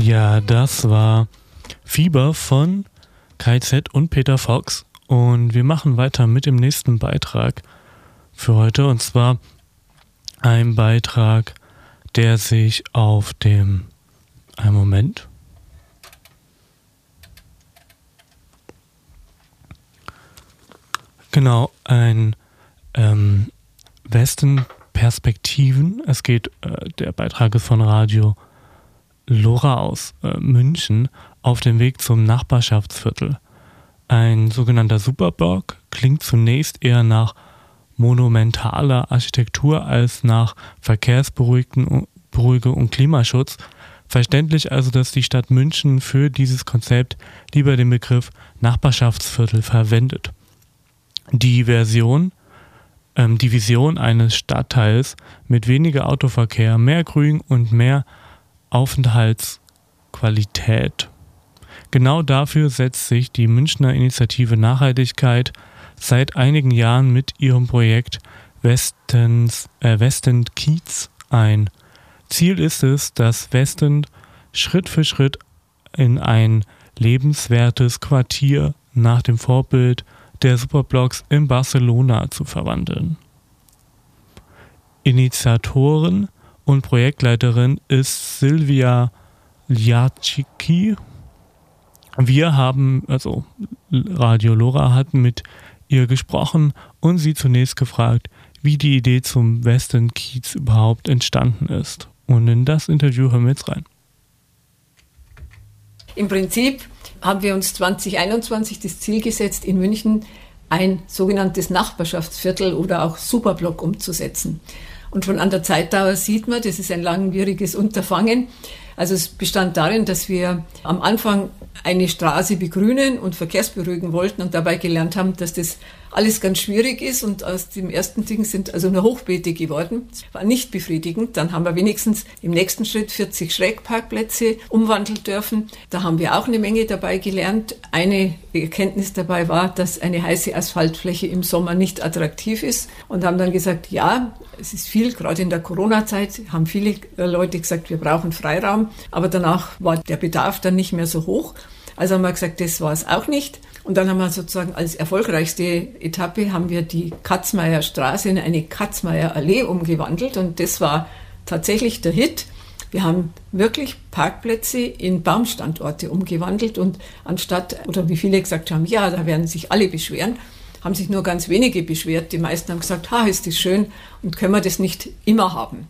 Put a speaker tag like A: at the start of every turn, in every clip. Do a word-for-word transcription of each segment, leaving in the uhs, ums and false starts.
A: Ja, das war Fieber von K Z und Peter Fox. Und wir machen weiter mit dem nächsten Beitrag für heute. Und zwar ein Beitrag, der sich auf dem... Einen Moment. Genau, ein ähm, Westen-Perspektiven. Es geht, äh, der Beitrag ist von Radio Lora aus äh, München auf dem Weg zum Nachbarschaftsviertel. Ein sogenannter Superblock klingt zunächst eher nach monumentaler Architektur als nach Verkehrsberuhigung und Klimaschutz. Verständlich also, dass die Stadt München für dieses Konzept lieber den Begriff Nachbarschaftsviertel verwendet. Die Version, ähm, die Vision eines Stadtteils mit weniger Autoverkehr, mehr Grün und mehr Aufenthaltsqualität. Genau dafür setzt sich die Münchner Initiative Nachhaltigkeit seit einigen Jahren mit ihrem Projekt Westens, äh, Westend Kiez ein. Ziel ist es, das Westend Schritt für Schritt in ein lebenswertes Quartier nach dem Vorbild der Superblocks in Barcelona zu verwandeln. Initiatorin und Projektleiterin ist Silvia Liacicki. Wir haben, also Radio Lora hat mit ihr gesprochen und sie zunächst gefragt, wie die Idee zum Westend Kiez überhaupt entstanden ist. Und in das Interview hören wir jetzt rein.
B: Im Prinzip haben wir uns zwanzig einundzwanzig das Ziel gesetzt, in München ein sogenanntes Nachbarschaftsviertel oder auch Superblock umzusetzen. Und schon an der Zeitdauer sieht man, das ist ein langwieriges Unterfangen. Also es bestand darin, dass wir am Anfang eine Straße begrünen und verkehrsberuhigen wollten und dabei gelernt haben, dass das alles ganz schwierig ist und aus dem ersten Ding sind also nur Hochbeete geworden. Das war nicht befriedigend. Dann haben wir wenigstens im nächsten Schritt vierzig Schrägparkplätze umwandeln dürfen. Da haben wir auch eine Menge dabei gelernt. Eine Erkenntnis dabei war, dass eine heiße Asphaltfläche im Sommer nicht attraktiv ist und haben dann gesagt, ja, es ist viel, gerade in der Corona-Zeit haben viele Leute gesagt, wir brauchen Freiraum, aber danach war der Bedarf dann nicht mehr so hoch. Also haben wir gesagt, das war es auch nicht. Und dann haben wir sozusagen als erfolgreichste Etappe haben wir die Katzmeier Straße in eine Katzmeier Allee umgewandelt und das war tatsächlich der Hit. Wir haben wirklich Parkplätze in Baumstandorte umgewandelt und anstatt, oder wie viele gesagt haben, ja, da werden sich alle beschweren, haben sich nur ganz wenige beschwert. Die meisten haben gesagt, ha, ist das schön und können wir das nicht immer haben.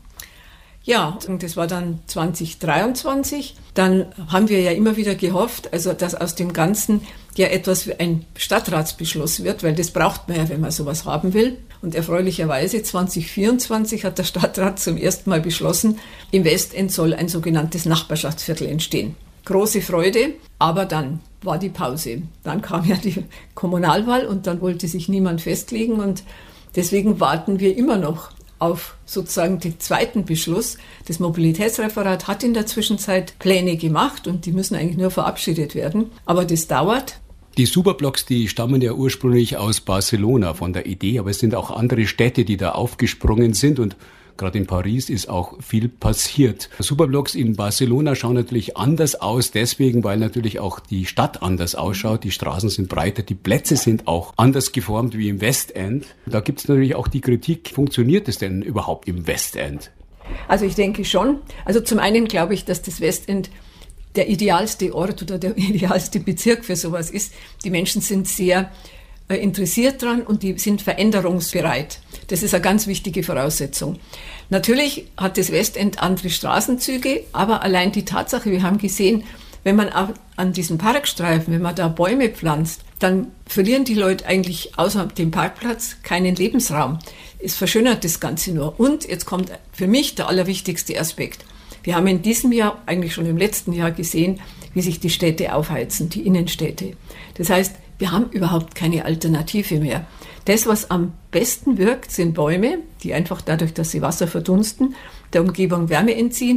B: Ja, das war dann zwanzig dreiundzwanzig. Dann haben wir ja immer wieder gehofft, also dass aus dem Ganzen ja etwas wie ein Stadtratsbeschluss wird, weil das braucht man ja, wenn man sowas haben will. Und erfreulicherweise zwanzig vierundzwanzig hat der Stadtrat zum ersten Mal beschlossen, im Westend soll ein sogenanntes Nachbarschaftsviertel entstehen. Große Freude, aber dann war die Pause. Dann kam ja die Kommunalwahl und dann wollte sich niemand festlegen und deswegen warten wir immer noch auf sozusagen den zweiten Beschluss. Das Mobilitätsreferat hat in der Zwischenzeit Pläne gemacht und die müssen eigentlich nur verabschiedet werden. Aber das dauert.
C: Die Superblocks, die stammen ja ursprünglich aus Barcelona von der Idee, aber es sind auch andere Städte, die da aufgesprungen sind und gerade in Paris ist auch viel passiert. Superblocks in Barcelona schauen natürlich anders aus, deswegen, weil natürlich auch die Stadt anders ausschaut. Die Straßen sind breiter, die Plätze sind auch anders geformt wie im Westend. Da gibt es natürlich auch die Kritik, funktioniert es denn überhaupt im Westend?
B: Also ich denke schon. Also zum einen glaube ich, dass das Westend der idealste Ort oder der idealste Bezirk für sowas ist. Die Menschen sind sehr interessiert dran und die sind veränderungsbereit. Das ist eine ganz wichtige Voraussetzung. Natürlich hat das Westend andere Straßenzüge, aber allein die Tatsache, wir haben gesehen, wenn man auch an diesen Parkstreifen, wenn man da Bäume pflanzt, dann verlieren die Leute eigentlich außer dem Parkplatz keinen Lebensraum. Es verschönert das Ganze nur. Und jetzt kommt für mich der allerwichtigste Aspekt. Wir haben in diesem Jahr, eigentlich schon im letzten Jahr gesehen, wie sich die Städte aufheizen, die Innenstädte. Das heißt, wir haben überhaupt keine Alternative mehr. Das, was am besten wirkt, sind Bäume, die einfach dadurch, dass sie Wasser verdunsten, der Umgebung Wärme entziehen.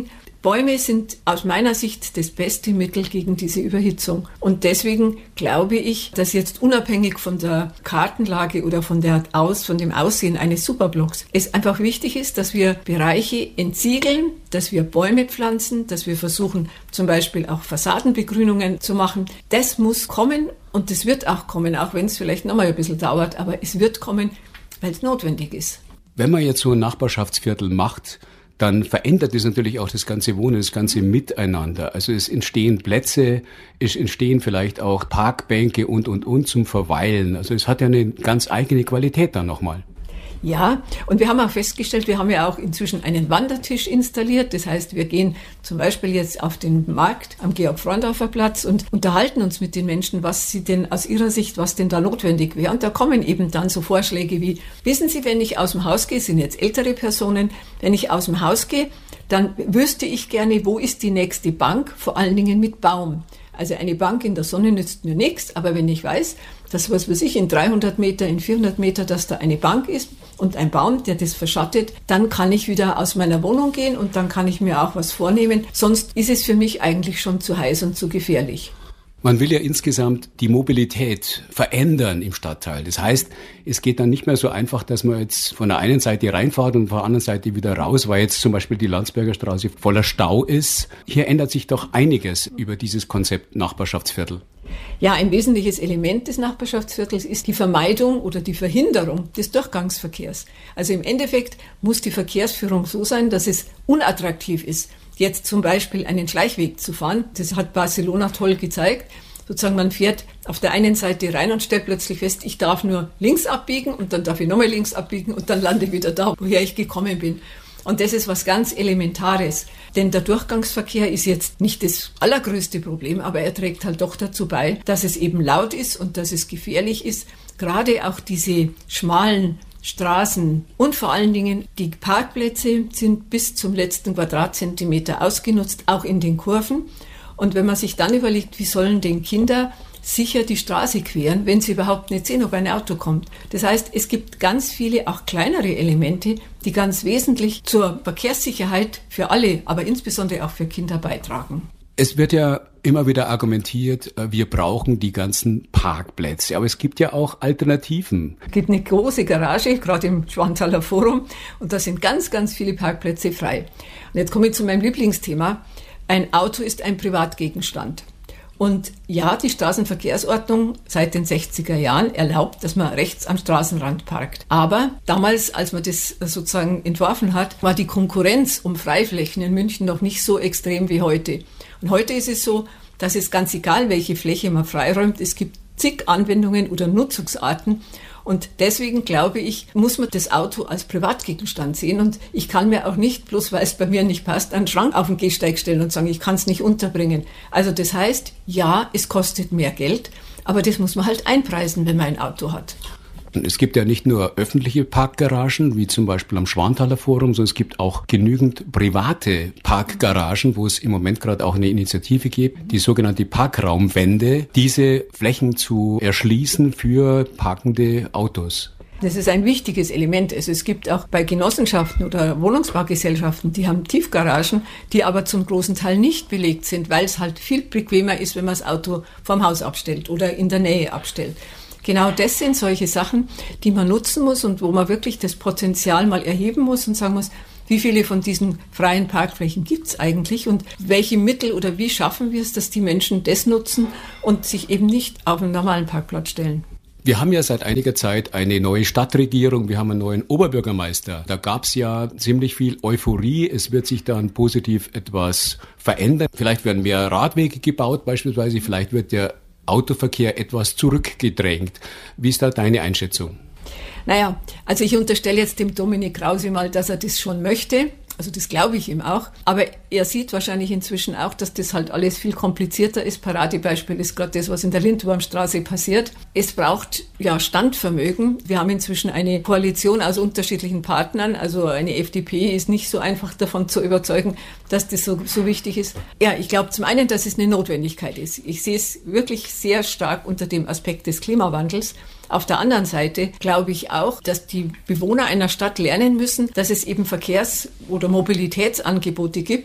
B: Bäume sind aus meiner Sicht das beste Mittel gegen diese Überhitzung. Und deswegen glaube ich, dass jetzt unabhängig von der Kartenlage oder von der Aus, von dem Aussehen eines Superblocks es einfach wichtig ist, dass wir Bereiche entsiegeln, dass wir Bäume pflanzen, dass wir versuchen, zum Beispiel auch Fassadenbegrünungen zu machen. Das muss kommen und das wird auch kommen, auch wenn es vielleicht nochmal ein bisschen dauert, aber es wird kommen, weil es notwendig ist.
C: Wenn man jetzt so ein Nachbarschaftsviertel macht, dann verändert es natürlich auch das ganze Wohnen, das ganze Miteinander. Also es entstehen Plätze, es entstehen vielleicht auch Parkbänke und, und, und zum Verweilen. Also es hat ja eine ganz eigene Qualität dann nochmal.
B: Ja, und wir haben auch festgestellt, wir haben ja auch inzwischen einen Wandertisch installiert. Das heißt, wir gehen zum Beispiel jetzt auf den Markt am Georg-Frondorfer Platz und unterhalten uns mit den Menschen, was sie denn aus ihrer Sicht, was denn da notwendig wäre. Und da kommen eben dann so Vorschläge wie, wissen Sie, wenn ich aus dem Haus gehe, sind jetzt ältere Personen, wenn ich aus dem Haus gehe, dann wüsste ich gerne, wo ist die nächste Bank, vor allen Dingen mit Baum. Also eine Bank in der Sonne nützt mir nichts, aber wenn ich weiß, dass, was weiß ich, in dreihundert Meter, in vierhundert Meter, dass da eine Bank ist und ein Baum, der das verschattet, dann kann ich wieder aus meiner Wohnung gehen und dann kann ich mir auch was vornehmen. Sonst ist es für mich eigentlich schon zu heiß und zu gefährlich.
C: Man will ja insgesamt die Mobilität verändern im Stadtteil. Das heißt, es geht dann nicht mehr so einfach, dass man jetzt von der einen Seite reinfährt und von der anderen Seite wieder raus, weil jetzt zum Beispiel die Landsberger Straße voller Stau ist. Hier ändert sich doch einiges über dieses Konzept Nachbarschaftsviertel.
B: Ja, ein wesentliches Element des Nachbarschaftsviertels ist die Vermeidung oder die Verhinderung des Durchgangsverkehrs. Also im Endeffekt muss die Verkehrsführung so sein, dass es unattraktiv ist, jetzt zum Beispiel einen Schleichweg zu fahren. Das hat Barcelona toll gezeigt. Sozusagen man fährt auf der einen Seite rein und stellt plötzlich fest, ich darf nur links abbiegen und dann darf ich nochmal links abbiegen und dann lande ich wieder da, woher ich gekommen bin. Und das ist was ganz Elementares. Denn der Durchgangsverkehr ist jetzt nicht das allergrößte Problem, aber er trägt halt doch dazu bei, dass es eben laut ist und dass es gefährlich ist. Gerade auch diese schmalen Straßen und vor allen Dingen die Parkplätze sind bis zum letzten Quadratzentimeter ausgenutzt, auch in den Kurven. Und wenn man sich dann überlegt, wie sollen denn Kinder sicher die Straße queren, wenn sie überhaupt nicht sehen, ob ein Auto kommt. Das heißt, es gibt ganz viele, auch kleinere Elemente, die ganz wesentlich zur Verkehrssicherheit für alle, aber insbesondere auch für Kinder beitragen.
C: Es wird ja immer wieder argumentiert, wir brauchen die ganzen Parkplätze, aber es gibt ja auch Alternativen.
B: Es gibt eine große Garage, gerade im Schwanthaler Forum, und da sind ganz, ganz viele Parkplätze frei. Und jetzt komme ich zu meinem Lieblingsthema. Ein Auto ist ein Privatgegenstand. Und ja, die Straßenverkehrsordnung seit den sechziger Jahren erlaubt, dass man rechts am Straßenrand parkt. Aber damals, als man das sozusagen entworfen hat, war die Konkurrenz um Freiflächen in München noch nicht so extrem wie heute. Und heute ist es so, dass es ganz egal, welche Fläche man freiräumt, es gibt zig Anwendungen oder Nutzungsarten. Und deswegen glaube ich, muss man das Auto als Privatgegenstand sehen. Und ich kann mir auch nicht, bloß weil es bei mir nicht passt, einen Schrank auf den Gehsteig stellen und sagen, ich kann es nicht unterbringen. Also das heißt, ja, es kostet mehr Geld, aber das muss man halt einpreisen, wenn man ein Auto hat.
C: Es gibt ja nicht nur öffentliche Parkgaragen, wie zum Beispiel am Schwanthaler Forum, sondern es gibt auch genügend private Parkgaragen, wo es im Moment gerade auch eine Initiative gibt, die sogenannte Parkraumwende, diese Flächen zu erschließen für parkende Autos.
B: Das ist ein wichtiges Element. Also es gibt auch bei Genossenschaften oder Wohnungsbaugesellschaften, die haben Tiefgaragen, die aber zum großen Teil nicht belegt sind, weil es halt viel bequemer ist, wenn man das Auto vorm Haus abstellt oder in der Nähe abstellt. Genau das sind solche Sachen, die man nutzen muss und wo man wirklich das Potenzial mal erheben muss und sagen muss, wie viele von diesen freien Parkflächen gibt es eigentlich und welche Mittel oder wie schaffen wir es, dass die Menschen das nutzen und sich eben nicht auf einen normalen Parkplatz stellen.
C: Wir haben ja seit einiger Zeit eine neue Stadtregierung, wir haben einen neuen Oberbürgermeister. Da gab es ja ziemlich viel Euphorie, es wird sich dann positiv etwas verändern. Vielleicht werden mehr Radwege gebaut beispielsweise, vielleicht wird der Autoverkehr etwas zurückgedrängt. Wie ist da deine Einschätzung?
B: Naja, also ich unterstelle jetzt dem Dominik Krause mal, dass er das schon möchte. Also das glaube ich ihm auch. Aber er sieht wahrscheinlich inzwischen auch, dass das halt alles viel komplizierter ist. Paradebeispiel ist gerade das, was in der Lindwurmstraße passiert. Es braucht ja Standvermögen. Wir haben inzwischen eine Koalition aus unterschiedlichen Partnern. Also eine F D P ist nicht so einfach davon zu überzeugen, dass das so, so wichtig ist. Ja, ich glaube zum einen, dass es eine Notwendigkeit ist. Ich sehe es wirklich sehr stark unter dem Aspekt des Klimawandels. Auf der anderen Seite glaube ich auch, dass die Bewohner einer Stadt lernen müssen, dass es eben Verkehrs- oder Mobilitätsangebote gibt,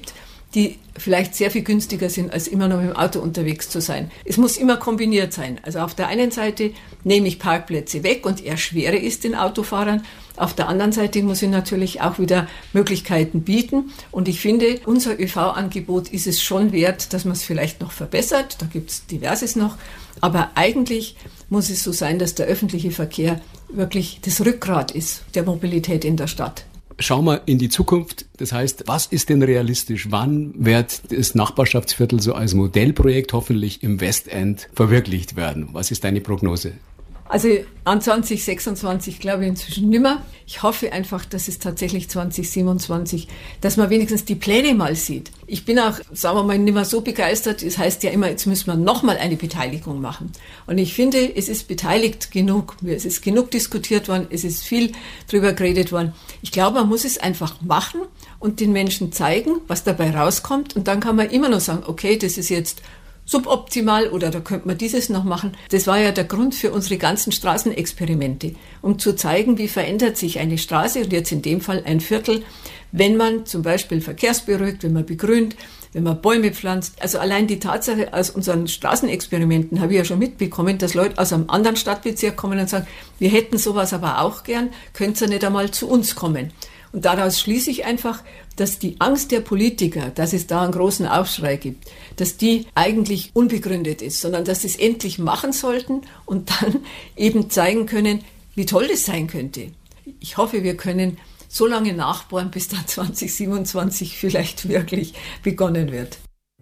B: die vielleicht sehr viel günstiger sind, als immer noch mit dem Auto unterwegs zu sein. Es muss immer kombiniert sein. Also auf der einen Seite nehme ich Parkplätze weg und erschwere es den Autofahrern. Auf der anderen Seite muss ich natürlich auch wieder Möglichkeiten bieten. Und ich finde, unser ÖV-Angebot ist es schon wert, dass man es vielleicht noch verbessert. Da gibt es diverses noch. Aber eigentlich muss es so sein, dass der öffentliche Verkehr wirklich das Rückgrat ist der Mobilität in der Stadt.
C: Schauen wir in die Zukunft. Das heißt, was ist denn realistisch? Wann wird das Nachbarschaftsviertel so als Modellprojekt hoffentlich im Westend verwirklicht werden? Was ist deine Prognose?
B: Also an zwanzig sechsundzwanzig glaube ich inzwischen nimmer. Ich hoffe einfach, dass es tatsächlich zwanzig siebenundzwanzig, dass man wenigstens die Pläne mal sieht. Ich bin auch, sagen wir mal, nimmer so begeistert. Es heißt ja immer, jetzt müssen wir nochmal eine Beteiligung machen. Und ich finde, es ist beteiligt genug. Es ist genug diskutiert worden. Es ist viel drüber geredet worden. Ich glaube, man muss es einfach machen und den Menschen zeigen, was dabei rauskommt. Und dann kann man immer noch sagen, okay, das ist jetzt suboptimal oder da könnte man dieses noch machen. Das war ja der Grund für unsere ganzen Straßenexperimente, um zu zeigen, wie verändert sich eine Straße und jetzt in dem Fall ein Viertel, wenn man zum Beispiel verkehrsberuhigt, wenn man begrünt, wenn man Bäume pflanzt. Also allein die Tatsache aus unseren Straßenexperimenten habe ich ja schon mitbekommen, dass Leute aus einem anderen Stadtbezirk kommen und sagen, wir hätten sowas aber auch gern, könnt ihr nicht einmal zu uns kommen. Und daraus schließe ich einfach, dass die Angst der Politiker, dass es da einen großen Aufschrei gibt, dass die eigentlich unbegründet ist, sondern dass sie es endlich machen sollten und dann eben zeigen können, wie toll das sein könnte. Ich hoffe, wir können so lange nachbohren, bis dann zwanzig siebenundzwanzig vielleicht wirklich begonnen wird.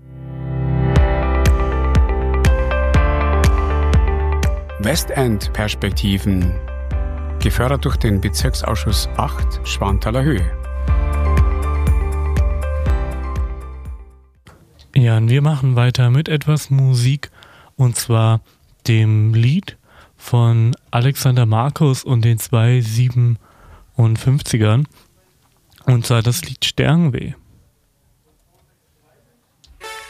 C: Westend-Perspektiven, gefördert durch den Bezirksausschuss acht Schwanthaler Höhe.
A: Ja, und wir machen weiter mit etwas Musik, und zwar dem Lied von Alexander Markus und den zwei siebenundfünfzigern, und zwar das Lied Sternweh.